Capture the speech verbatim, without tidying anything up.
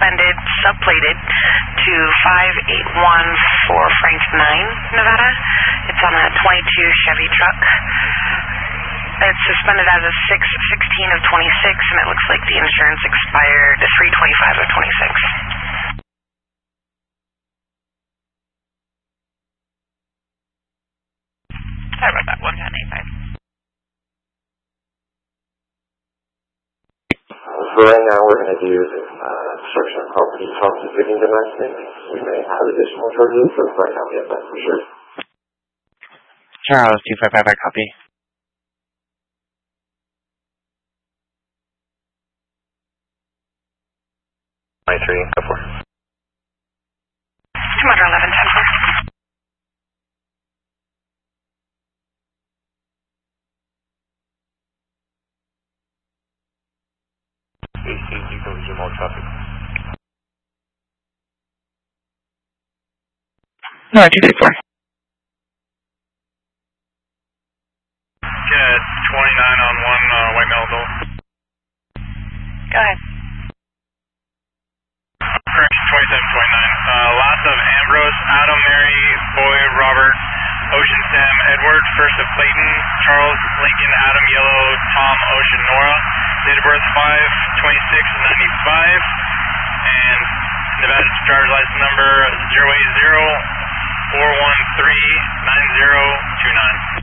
suspended, subplated to five eight one for Frank nine, Nevada. It's on a twenty-two Chevy truck. It's suspended as of six sixteen of twenty-six, and it looks like the insurance expired three twenty-five of twenty-six. Sorry about that, one ten eighty-five. So right now we're going to do uh, obstruction of property talk to giving domestic. We may have additional charges, but right now we have that for sure. Charles, two five five, I copy. twenty-three, go for. two eleven, ten four. A C, you can resume all traffic. No, two three four. Yeah, twenty-nine on one uh, White Melville. Go ahead. Correction, twenty-seven twenty-nine. Uh, lots of Ambrose, Adam, Mary, Boyd, Robert, Ocean, Sam, Edward, first of Clayton, Charles, Lincoln, Adam, Yellow, Tom, Ocean, Nora. Date of birth five twenty-six ninety-five. And Nevada driver's license number zero eight zero four one three nine zero two nine.